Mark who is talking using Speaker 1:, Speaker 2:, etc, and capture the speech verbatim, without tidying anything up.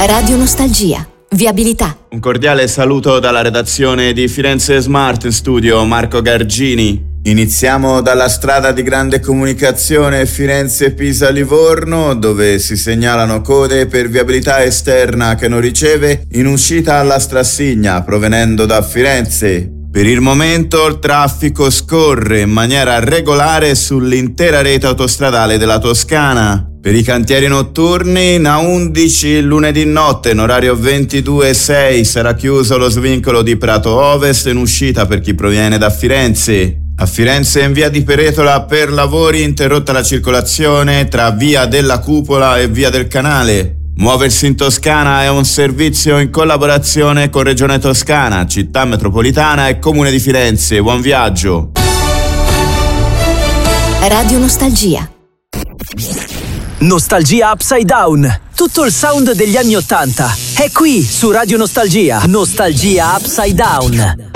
Speaker 1: Radio Nostalgia. Viabilità.
Speaker 2: Un cordiale saluto dalla redazione di Firenze Smart, in studio Marco Gargini. Iniziamo dalla strada di grande comunicazione Firenze-Pisa-Livorno, dove si segnalano code per viabilità esterna che non riceve in uscita alla Strassigna provenendo da Firenze. Per il momento il traffico scorre in maniera regolare sull'intera rete autostradale della Toscana. Per i cantieri notturni, in A undici lunedì notte in orario ventidue e sei sarà chiuso lo svincolo di Prato Ovest in uscita per chi proviene da Firenze. A Firenze in via di Peretola per lavori interrotta la circolazione tra via della Cupola e via del Canale. Muoversi in Toscana è un servizio in collaborazione con Regione Toscana, Città Metropolitana e Comune di Firenze. Buon viaggio!
Speaker 1: Radio Nostalgia.
Speaker 3: Nostalgia Upside Down. Tutto il sound degli anni Ottanta è qui su Radio Nostalgia. Nostalgia Upside Down.